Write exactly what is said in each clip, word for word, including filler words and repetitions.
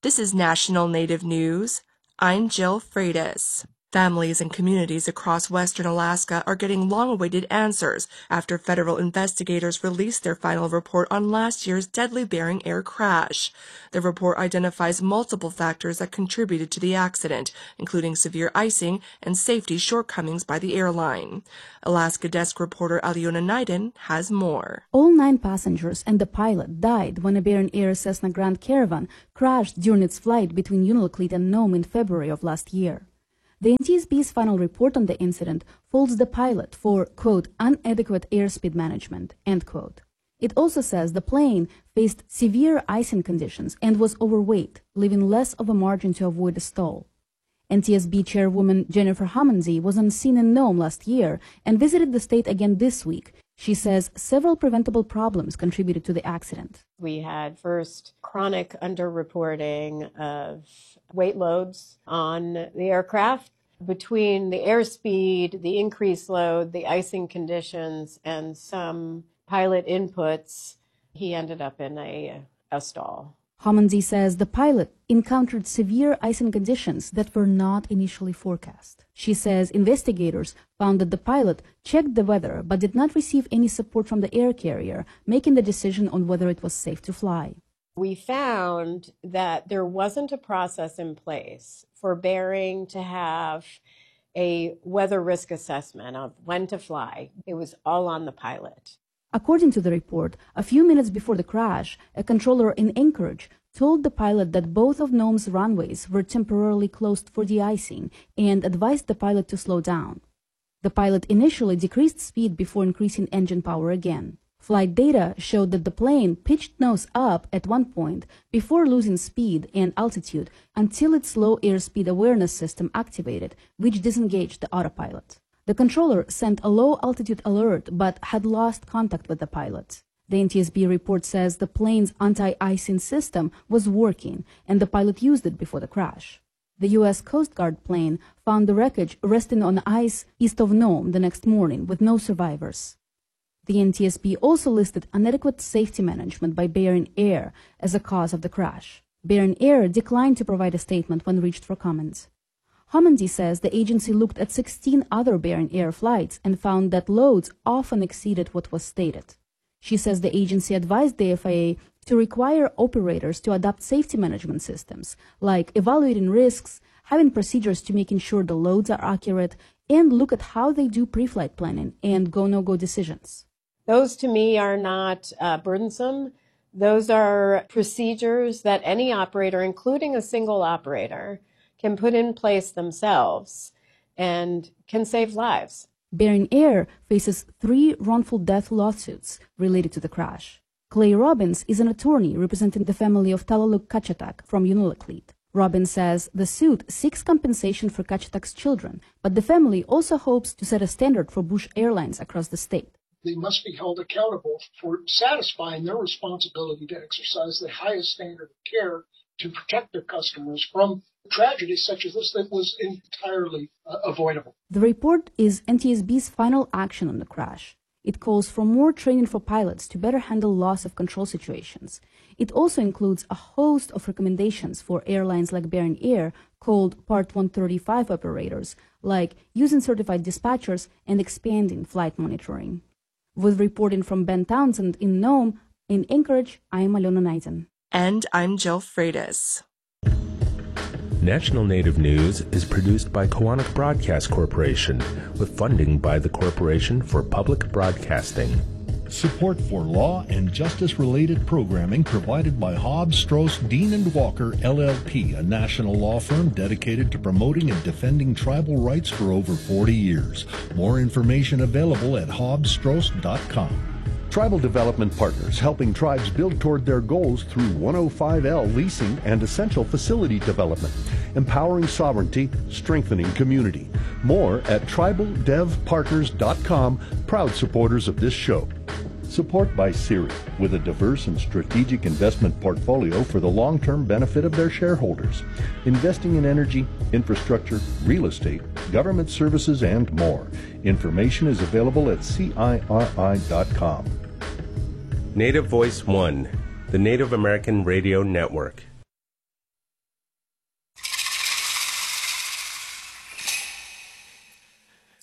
This is National Native News. I'm Jill Freitas. Families and communities across western Alaska are getting long-awaited answers after federal investigators released their final report on last year's deadly Bering Air crash. The report identifies multiple factors that contributed to the accident, including severe icing and safety shortcomings by the airline. Alaska Desk reporter Aliona Naiden has more. All nine passengers and the pilot died when a Bering Air Cessna Grand Caravan crashed during its flight between Unalakleet and Nome in February of last year. The N T S B's final report on the incident faults the pilot for, quote, inadequate airspeed management, end quote. It also says the plane faced severe icing conditions and was overweight, leaving less of a margin to avoid a stall. N T S B chairwoman Jennifer Homanzi was on scene in Nome last year and visited the state again this week. She says several preventable problems contributed to the accident. We had first chronic underreporting of weight loads on the aircraft. Between the airspeed, the increased load, the icing conditions, and some pilot inputs, he ended up in a, a stall. Homanzi says the pilot encountered severe icing conditions that were not initially forecast. She says investigators found that the pilot checked the weather but did not receive any support from the air carrier, making the decision on whether it was safe to fly. We found that there wasn't a process in place for Bering to have a weather risk assessment of when to fly. It was all on the pilot. According to the report, a few minutes before the crash, a controller in Anchorage told the pilot that both of Nome's runways were temporarily closed for de-icing and advised the pilot to slow down. The pilot initially decreased speed before increasing engine power again. Flight data showed that the plane pitched nose up at one point before losing speed and altitude until its low airspeed awareness system activated, which disengaged the autopilot. The controller sent a low-altitude alert but had lost contact with the pilot. The N T S B report says the plane's anti-icing system was working and the pilot used it before the crash. The U S Coast Guard plane found the wreckage resting on ice east of Nome the next morning with no survivors. The N T S B also listed inadequate safety management by Bering Air as a cause of the crash. Bering Air declined to provide a statement when reached for comment. Homanzi says the agency looked at sixteen other Bering Air flights and found that loads often exceeded what was stated. She says the agency advised the F A A to require operators to adopt safety management systems, like evaluating risks, having procedures to making sure the loads are accurate, and look at how they do pre-flight planning and go-no-go decisions. Those to me are not uh, burdensome. Those are procedures that any operator, including a single operator, can put in place themselves and can save lives. Bering Air faces three wrongful death lawsuits related to the crash. Clay Robbins is an attorney representing the family of Talaluk Kachatak from Unalakleet. Robbins says the suit seeks compensation for Kachatak's children, but the family also hopes to set a standard for Bush Airlines across the state. They must be held accountable for satisfying their responsibility to exercise the highest standard of care to protect their customers from tragedies such as this that was entirely uh, avoidable. The report is N T S B's final action on the crash. It calls for more training for pilots to better handle loss of control situations. It also includes a host of recommendations for airlines like Bering Air called Part one thirty-five operators, like using certified dispatchers and expanding flight monitoring. With reporting from Ben Townsend in Nome, in Anchorage, I'm Aliona Naiden. And I'm Jill Freitas. National Native News is produced by Koahnic Broadcast Corporation with funding by the Corporation for Public Broadcasting. Support for law and justice-related programming provided by Hobbs, Strauss, Dean and Walker, L L P, a national law firm dedicated to promoting and defending tribal rights for over forty years. More information available at hobbs strauss dot com. Tribal Development Partners, helping tribes build toward their goals through one oh five L leasing and essential facility development, empowering sovereignty, strengthening community. More at tribal dev partners dot com, proud supporters of this show. Support by Siri, with a diverse and strategic investment portfolio for the long-term benefit of their shareholders, investing in energy, infrastructure, real estate, government services, and more. Information is available at C I R I dot com. Native Voice One, the Native American Radio Network.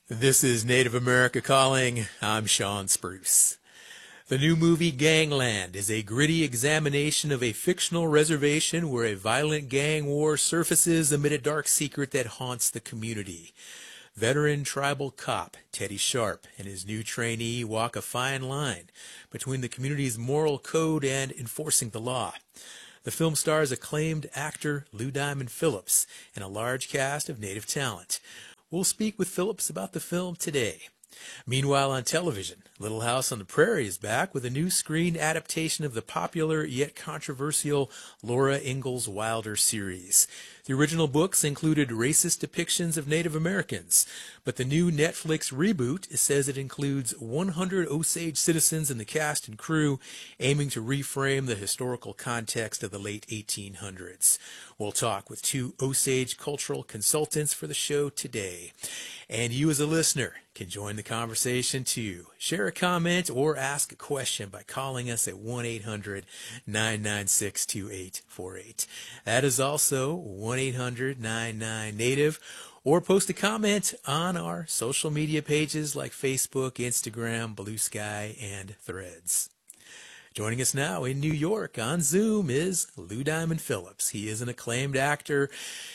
This is Native America Calling. I'm Sean Spruce. The new movie Gangland is a gritty examination of a fictional reservation where a violent gang war surfaces amid a dark secret that haunts the community. Veteran tribal cop Teddy Sharp and his new trainee walk a fine line between the community's moral code and enforcing the law. The film stars acclaimed actor Lou Diamond Phillips and a large cast of native talent. We'll speak with Phillips about the film today. Meanwhile, on television, Little House on the Prairie is back with a new screen adaptation of the popular yet controversial Laura Ingalls Wilder series. The original books included racist depictions of Native Americans, but the new Netflix reboot says it includes one hundred Osage citizens in the cast and crew, aiming to reframe the historical context of the late eighteen hundreds. We'll talk with two Osage cultural consultants for the show today. And you as a listener can join the conversation too. Share a comment or ask a question by calling us at one eight hundred nine nine six two eight four eight. That is also one eight hundred nine nine native, or post a comment on our social media pages like Facebook, Instagram, Blue Sky, and Threads. Joining us now in New York on Zoom is Lou Diamond Phillips. He is an acclaimed actor,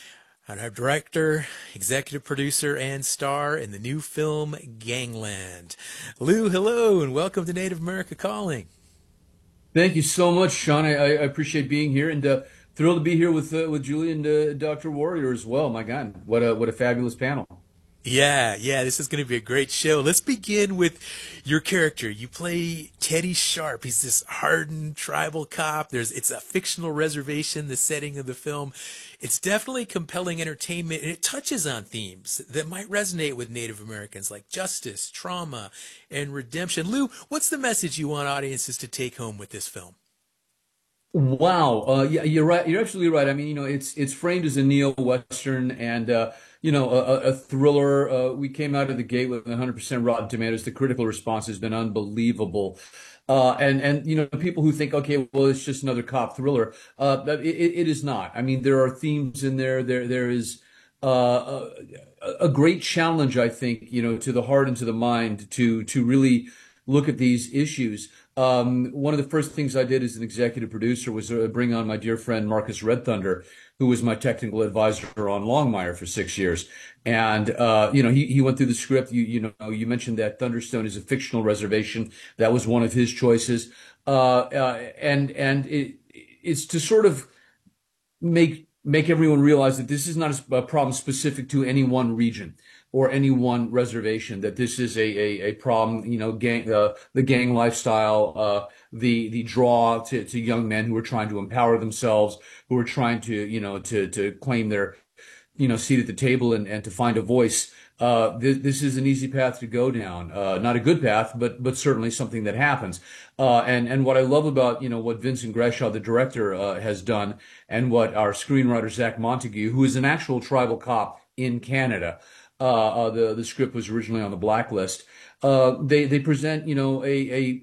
our director, executive producer, and star in the new film Gangland. Lou, hello, and welcome to Native America Calling. Thank you so much, Sean. I, I appreciate being here, and uh, thrilled to be here with uh, with Julie and uh, Doctor Warrior as well. My God, what a what a fabulous panel! Yeah, yeah, this is going to be a great show. Let's begin with your character. You play Teddy Sharp. He's this hardened tribal cop. There's, it's a fictional reservation, the setting of the film. It's definitely compelling entertainment, and it touches on themes that might resonate with Native Americans like justice, trauma, and redemption. Lou, what's the message you want audiences to take home with this film? Wow, uh, yeah, you're right. You're absolutely right. I mean, you know, it's it's framed as a neo-Western and uh, you know a, a thriller. Uh, we came out of the gate with one hundred percent Rotten Tomatoes. The critical response has been unbelievable. Uh, and, and, you know, people who think, okay, well, it's just another cop thriller. Uh, it, it is not. I mean, there are themes in there. There, there is, uh, a, a great challenge, I think, you know, to the heart and to the mind to, to really look at these issues. Um, one of the first things I did as an executive producer was uh, bring on my dear friend Marcus Red Thunder, who was my technical advisor on Longmire for six years. And, uh, you know, he, he went through the script. You, you know, you mentioned that Thunderstone is a fictional reservation. That was one of his choices. Uh, uh, and, and it, it's to sort of make, make everyone realize that this is not a problem specific to any one region or any one reservation, that this is a, a, a problem, you know, gang, uh, the gang lifestyle, uh, the, the draw to, to young men who are trying to empower themselves, who are trying to, you know, to, to claim their, you know, seat at the table and, and to find a voice. Uh, th- this is an easy path to go down. Uh, not a good path, but, but certainly something that happens. Uh, and, and what I love about, you know, what Vincent Greshaw, the director, uh, has done, and what our screenwriter, Zach Montague, who is an actual tribal cop in Canada, Uh, uh, the the script was originally on the blacklist. Uh, they they present, you know, a a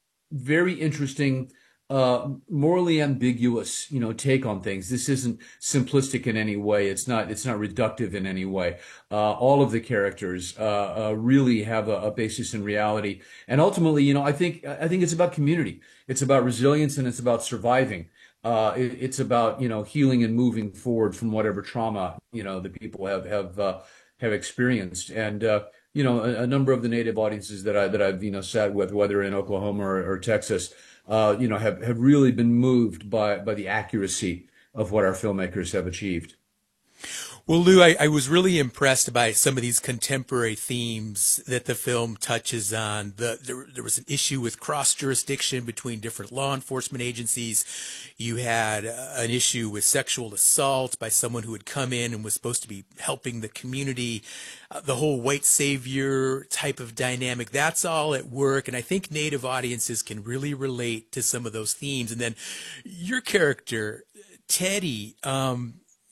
very interesting, uh, morally ambiguous, you know, take on things. This isn't simplistic in any way. It's not it's not reductive in any way. Uh, all of the characters uh, uh, really have a, a basis in reality, and ultimately, you know, I think I think it's about community. It's about resilience, and it's about surviving. Uh, it, it's about, you know, healing and moving forward from whatever trauma, you know, the people have have. Uh, have experienced. And, uh, you know, a, a number of the native audiences that I, that I've, you know, sat with, whether in Oklahoma or, or Texas, uh, you know, have, have really been moved by, by the accuracy of what our filmmakers have achieved. Well, Lou, I, I was really impressed by some of these contemporary themes that the film touches on. The, there, there was an issue with cross-jurisdiction between different law enforcement agencies. You had uh, an issue with sexual assault by someone who had come in and was supposed to be helping the community. Uh, the whole white savior type of dynamic, that's all at work. And I think Native audiences can really relate to some of those themes. And then your character, Teddy, um,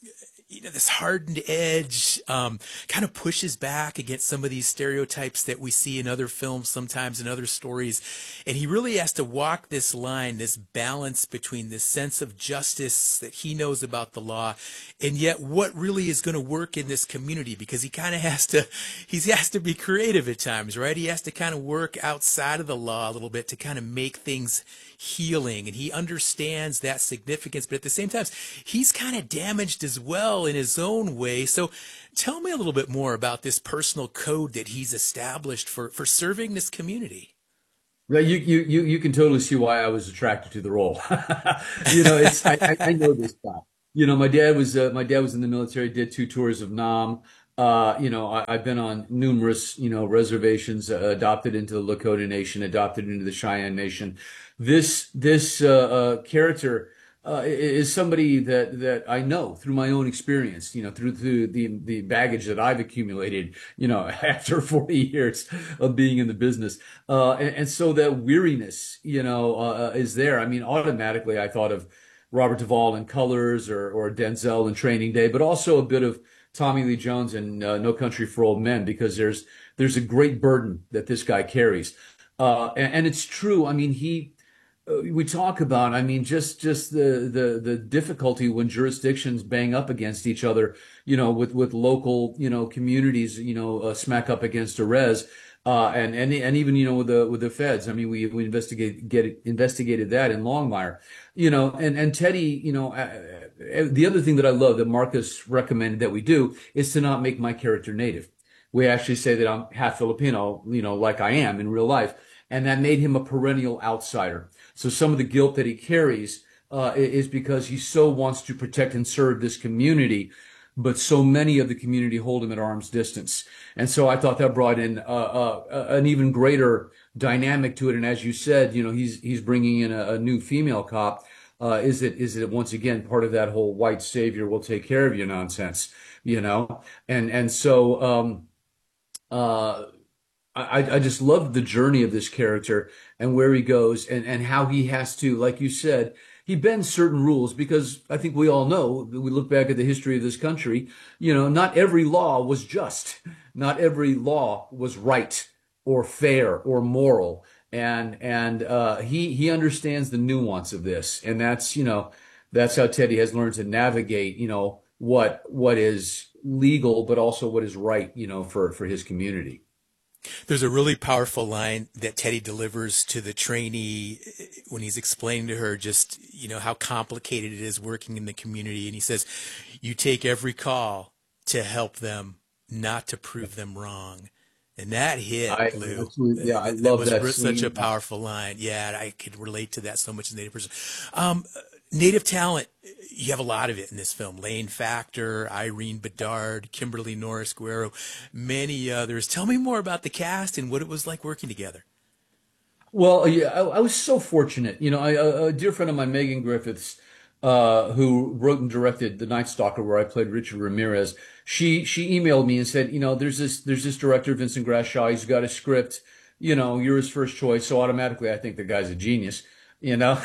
you know, this hardened edge, um, kind of pushes back against some of these stereotypes that we see in other films, sometimes in other stories. And he really has to walk this line, this balance between this sense of justice that he knows about the law, and yet what really is going to work in this community, because he kind of has to, he has to be creative at times, right? He has to kind of work outside of the law a little bit to kind of make things healing, and he understands that significance, but at the same time, he's kind of damaged as well in his own way. So tell me a little bit more about this personal code that he's established for, for serving this community. Well, you, you, you, you can totally see why I was attracted to the role. You know, it's, I, I, I know this guy. You know, my dad was, uh, my dad was in the military, did two tours of Nam. Uh, you know, I, I've been on numerous, you know, reservations, uh, adopted into the Lakota Nation, adopted into the Cheyenne Nation. This, this, uh, uh, character, uh, is somebody that, that I know through my own experience, you know, through, through the, the baggage that I've accumulated, you know, after forty years of being in the business. Uh, and, and so that weariness, you know, uh, is there. I mean, automatically I thought of Robert Duvall in Colors, or, or Denzel in Training Day, but also a bit of Tommy Lee Jones in uh, No Country for Old Men, because there's, there's a great burden that this guy carries. Uh, and, and it's true. I mean, he, we talk about, I mean, just, just the, the, the difficulty when jurisdictions bang up against each other, you know, with, with local, you know, communities, you know, uh, smack up against a res, uh, and, and, and even, you know, with the, with the feds. I mean, we, we investigate, get investigated that in Longmire, you know, and, and Teddy, you know, uh, the other thing that I love that Marcus recommended that we do is to not make my character native. We actually say that I'm half Filipino, you know, like I am in real life. And that made him a perennial outsider. So some of the guilt that he carries uh, is because he so wants to protect and serve this community, but so many of the community hold him at arm's distance. And so I thought that brought in uh, uh, an even greater dynamic to it. And as you said, you know, he's he's bringing in a, a new female cop. Uh, is it is it once again part of that whole white savior will take care of you nonsense, you know? And and so um, uh, I, I just love the journey of this character and where he goes, and, and how he has to, like you said, he bends certain rules, because I think we all know, we look back at the history of this country, you know, not every law was just. Not every law was right or fair or moral. And, and, uh, he, he understands the nuance of this. And that's, you know, that's how Teddy has learned to navigate, you know, what, what is legal, but also what is right, you know, for, for his community. There's a really powerful line that Teddy delivers to the trainee when he's explaining to her just, you know, how complicated it is working in the community. And he says, you take every call to help them, not to prove them wrong. And that hit, I, Lou. Yeah, I that love was that. Such a powerful line. Yeah, I could relate to that so much as a Native person. Um, Native talent, you have a lot of it in this film. Lane Factor, Irene Bedard, Kimberly Norris Guerrero, many others. Tell me more about the cast and what it was like working together. Well, yeah, I, I was so fortunate. You know, I, a, a dear friend of mine, Megan Griffiths, uh, who wrote and directed The Night Stalker, where I played Richard Ramirez, she she emailed me and said, you know, there's this there's this director, Vincent Grashaw. He's got a script. You know, you're his first choice. So automatically, I think the guy's a genius. You know,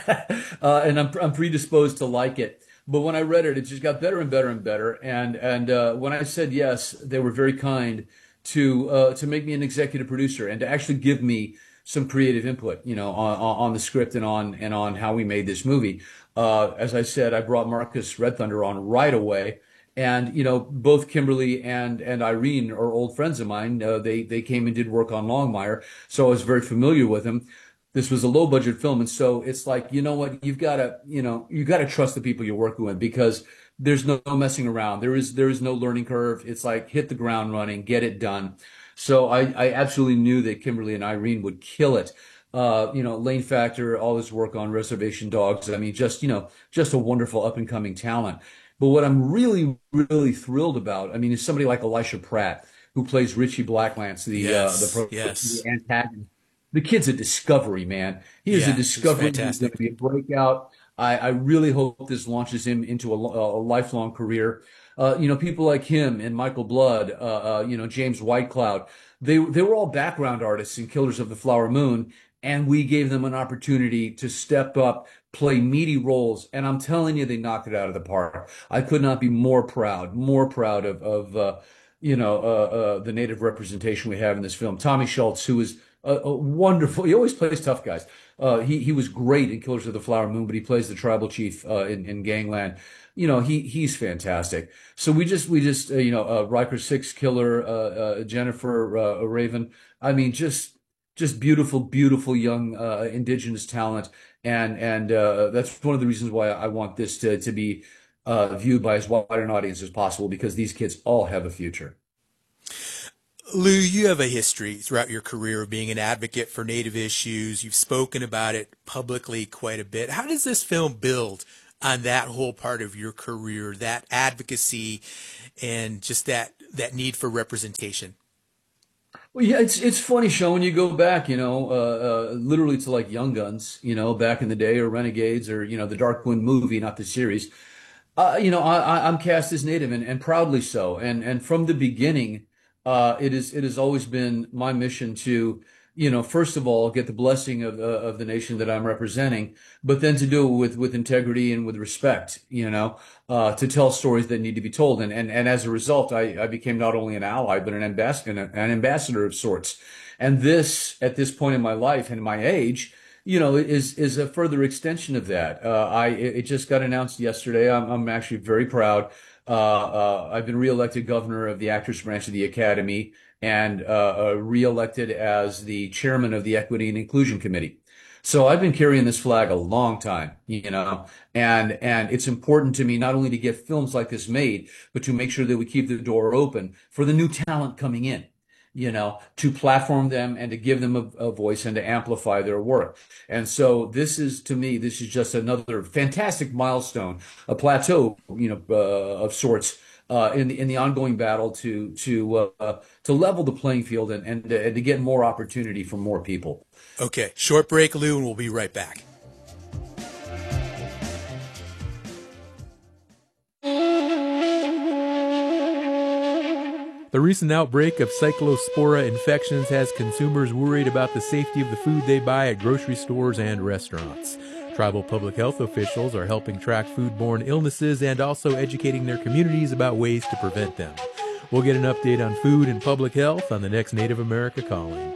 uh, and I'm I'm predisposed to like it. But when I read it, it just got better and better and better. And and uh, when I said yes, they were very kind to uh, to make me an executive producer and to actually give me some creative input, you know, on on the script and on and on how we made this movie. Uh, as I said, I brought Marcus Red Thunder on right away. And, you know, both Kimberly and, and Irene are old friends of mine. Uh, they, they came and did work on Longmire. So I was very familiar with them. This was a low budget film. And so it's like, you know what, you've got to, you know, you got to trust the people you're working with, because there's no messing around. There is, there is no learning curve. It's like hit the ground running, get it done. So I, I absolutely knew that Kimberly and Irene would kill it. Uh, you know, Lane Factor, all his work on Reservation Dogs. I mean, just, you know, just a wonderful up and coming talent. But what I'm really, really thrilled about, I mean, is somebody like Elisha Pratt, who plays Richie Blacklance, the, yes, uh, the, pro- yes. the antagonist. The kid's a discovery, man. He is yeah, a discovery. He's going to be a breakout. I, I really hope this launches him into a, a lifelong career. Uh, you know, people like him and Michael Blood, uh, uh, you know, James Whitecloud, they, they were all background artists in Killers of the Flower Moon. and we gave them an opportunity to step up, play meaty roles, and I'm telling you, they knocked it out of the park. I could not be more proud, more proud of, of uh, you know, uh, uh, the Native representation we have in this film. Tommy Schultz, who is a, a wonderful, he always plays tough guys. Uh, he he was great in Killers of the Flower Moon, but he plays the tribal chief uh, in in Gangland. You know, he he's fantastic. So we just we just uh, you know, uh, Riker Six killer, uh, uh, Jennifer uh, Raven. I mean, just just beautiful, beautiful young uh, indigenous talent, and and uh, that's one of the reasons why I want this to to be uh, viewed by as wide an audience as possible, because these kids all have a future. Lou, you have a history throughout your career of being an advocate for Native issues. You've spoken about it publicly quite a bit. How does this film build on that whole part of your career, that advocacy and just that, that need for representation? Well, yeah, it's it's funny, Sean, when you go back, you know, uh, uh, literally to like Young Guns, you know, back in the day, or Renegades, or, you know, the Darkwind movie, not the series. Uh, you know, I, I'm cast as Native, and, and proudly so. And and from the beginning, Uh, it is, it has always been my mission to, you know, first of all, get the blessing of, uh, of the nation that I'm representing, but then to do it with, with integrity and with respect, you know, uh, to tell stories that need to be told. And, and, and as a result, I, I became not only an ally, but an ambassador, an ambassador of sorts. And this, at this point in my life and my age, you know, is, is a further extension of that. Uh, I, it just got announced yesterday. I'm, I'm actually very proud. Uh, uh, I've been reelected governor of the actors branch of the Academy, and uh, uh, reelected as the chairman of the Equity and Inclusion Committee. So I've been carrying this flag a long time, you know, and and it's important to me not only to get films like this made, but to make sure that we keep the door open for the new talent coming in, you know, to platform them and to give them a, a voice and to amplify their work. And so this is, to me, this is just another fantastic milestone, a plateau, you know, uh, of sorts, uh, in the, in the ongoing battle to, to, uh, to level the playing field and, and, and to get more opportunity for more people. Okay. Short break, Lou, and we'll be right back. The recent outbreak of cyclospora infections has consumers worried about the safety of the food they buy at grocery stores and restaurants. Tribal public health officials are helping track foodborne illnesses and also educating their communities about ways to prevent them. We'll get an update on food and public health on the next Native America Calling.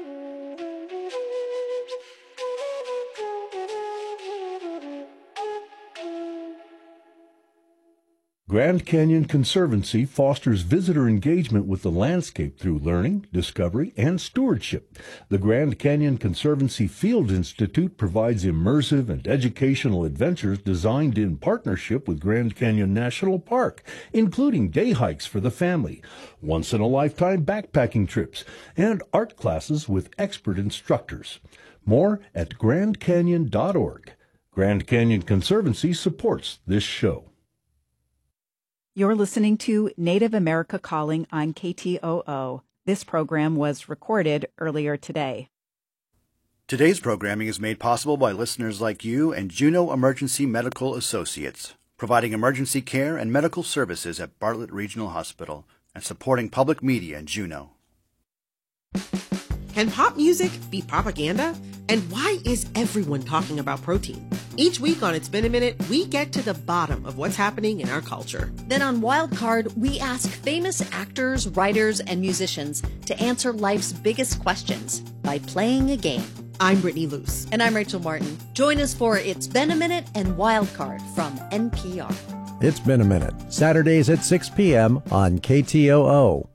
Grand Canyon Conservancy fosters visitor engagement with the landscape through learning, discovery, and stewardship. The Grand Canyon Conservancy Field Institute provides immersive and educational adventures designed in partnership with Grand Canyon National Park, including day hikes for the family, once-in-a-lifetime backpacking trips, and art classes with expert instructors. More at grand canyon dot org. Grand Canyon Conservancy supports this show. You're listening to Native America Calling on K T O O. This program was recorded earlier today. Today's programming is made possible by listeners like you and Juneau Emergency Medical Associates, providing emergency care and medical services at Bartlett Regional Hospital and supporting public media in Juneau. Can pop music be propaganda? And why is everyone talking about protein? Each week on It's Been a Minute, we get to the bottom of what's happening in our culture. Then on Wildcard, we ask famous actors, writers, and musicians to answer life's biggest questions by playing a game. I'm Brittany Luce. And I'm Rachel Martin. Join us for It's Been a Minute and Wildcard from N P R. It's Been a Minute, Saturdays at six p.m. on K T O O.